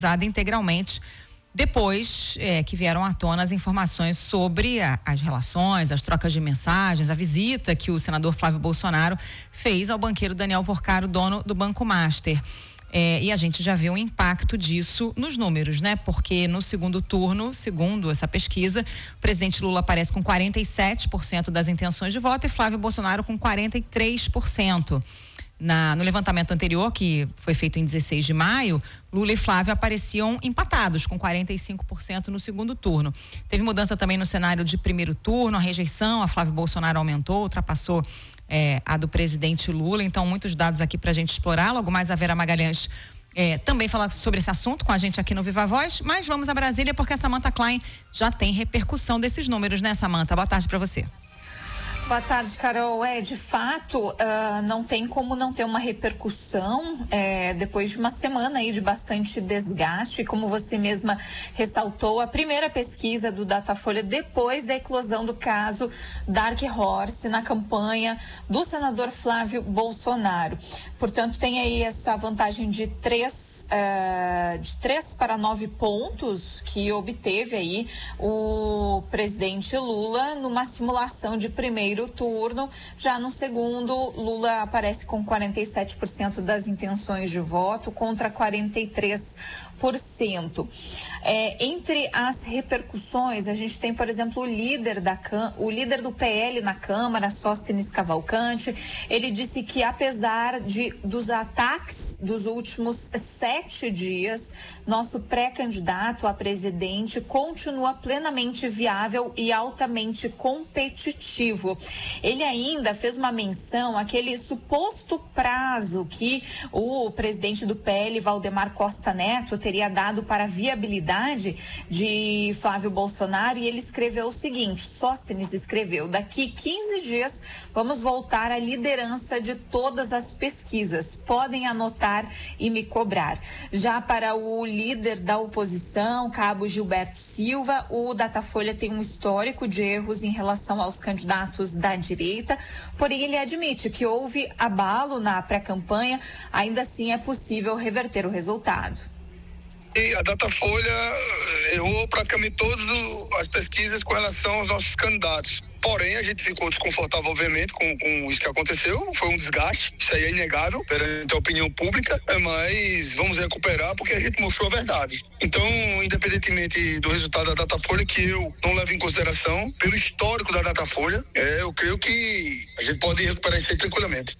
integralmente depois que vieram à tona as informações sobre as relações, as trocas de mensagens, a visita que o senador Flávio Bolsonaro fez ao banqueiro Daniel Worcaro, dono do Banco Master. E a gente já vê o impacto disso nos números, né? Porque no segundo turno, segundo essa pesquisa, o presidente Lula aparece com 47% das intenções de voto e Flávio Bolsonaro com 43%. No levantamento anterior, que foi feito em 16 de maio, Lula e Flávio apareciam empatados, com 45% no segundo turno. Teve mudança também no cenário de primeiro turno, a rejeição a Flávio Bolsonaro aumentou, ultrapassou a do presidente Lula. Então, muitos dados aqui para a gente explorar. Logo mais a Vera Magalhães também fala sobre esse assunto com a gente aqui no Viva Voz. Mas vamos a Brasília porque a Samantha Klein já tem repercussão desses números, né, Samantha? Boa tarde para você. Boa tarde, Carol. De fato, não tem como não ter uma repercussão depois de uma semana aí de bastante desgaste. Como você mesma ressaltou, a primeira pesquisa do Datafolha depois da eclosão do caso Dark Horse na campanha do senador Flávio Bolsonaro. Portanto, tem aí essa vantagem de 3 para 9 pontos que obteve aí o presidente Lula numa simulação de primeiro turno. Já no segundo, Lula aparece com 47% das intenções de voto contra 43%. Entre as repercussões, a gente tem, por exemplo, o líder do PL na Câmara, Sóstenes Cavalcante. Ele disse que apesar dos ataques dos últimos 7 dias, nosso pré-candidato a presidente continua plenamente viável e altamente competitivo. Ele ainda fez uma menção àquele suposto prazo que o presidente do PL, Valdemar Costa Neto, teria dado para a viabilidade de Flávio Bolsonaro, e ele escreveu o seguinte: Sóstenes escreveu: daqui 15 dias vamos voltar à liderança de todas as pesquisas, podem anotar e me cobrar. Já para o líder da oposição, cabo Gilberto Silva, o Datafolha tem um histórico de erros em relação aos candidatos da direita, porém ele admite que houve abalo na pré-campanha, ainda assim é possível reverter o resultado. E a Datafolha errou praticamente todas as pesquisas com relação aos nossos candidatos. Porém, a gente ficou desconfortável, obviamente, com isso que aconteceu. Foi um desgaste, isso aí é inegável perante a opinião pública, mas vamos recuperar porque a gente mostrou a verdade. Então, independentemente do resultado da Datafolha, que eu não levo em consideração, pelo histórico da Datafolha, eu creio que a gente pode recuperar isso aí tranquilamente.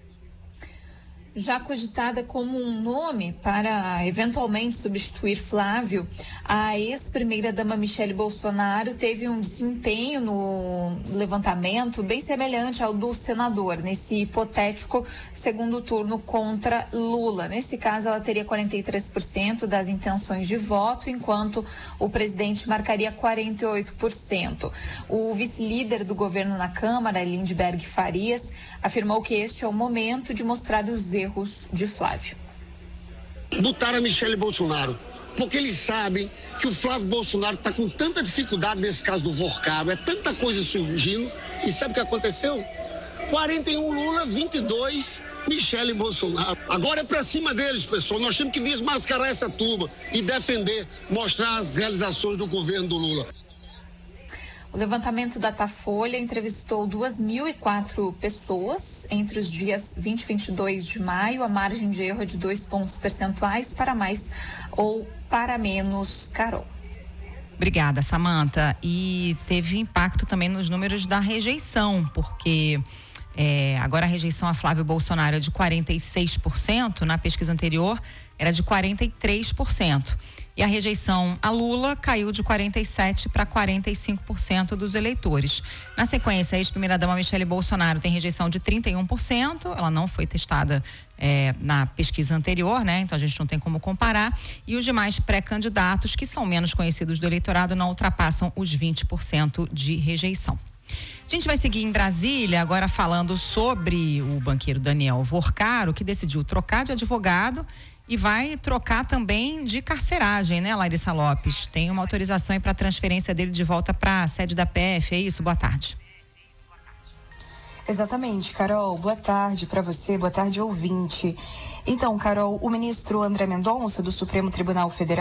Já cogitada como um nome para eventualmente substituir Flávio, a ex-primeira-dama Michele Bolsonaro teve um desempenho no levantamento bem semelhante ao do senador, nesse hipotético segundo turno contra Lula. Nesse caso, ela teria 43% das intenções de voto, enquanto o presidente marcaria 48%. O vice-líder do governo na Câmara, Lindbergh Farias, afirmou que este é o momento de mostrar os erros de Flávio. Botaram a Michele Bolsonaro, porque eles sabem que o Flávio Bolsonaro está com tanta dificuldade nesse caso do Worcaro, é tanta coisa surgindo, e sabe o que aconteceu? 41 Lula, 22 Michele Bolsonaro. Agora é pra cima deles, pessoal. Nós temos que desmascarar essa turma e defender, mostrar as realizações do governo do Lula. O levantamento Datafolha entrevistou 2.004 pessoas entre os dias 20 e 22 de maio. A margem de erro é de 2 pontos percentuais para mais ou para menos, Carol. Obrigada, Samantha. E teve impacto também nos números da rejeição, porque agora a rejeição a Flávio Bolsonaro é de 46%, na pesquisa anterior era de 43%. E a rejeição a Lula caiu de 47% para 45% dos eleitores. Na sequência, a ex-primeira-dama Michele Bolsonaro tem rejeição de 31%, ela não foi testada na pesquisa anterior, né? Então a gente não tem como comparar. E os demais pré-candidatos, que são menos conhecidos do eleitorado, não ultrapassam os 20% de rejeição. A gente vai seguir em Brasília, agora falando sobre o banqueiro Daniel Worcaro, que decidiu trocar de advogado e vai trocar também de carceragem, né, Larissa Lopes? Tem uma autorização aí para transferência dele de volta para a sede da PF, é isso? Boa tarde. Exatamente, Carol. Boa tarde para você, boa tarde, ouvinte. Então, Carol, o ministro André Mendonça, do Supremo Tribunal Federal,